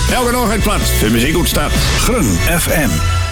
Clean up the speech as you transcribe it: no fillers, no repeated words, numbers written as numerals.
Elke dag het plat. De muziek goed staat. Grun FM.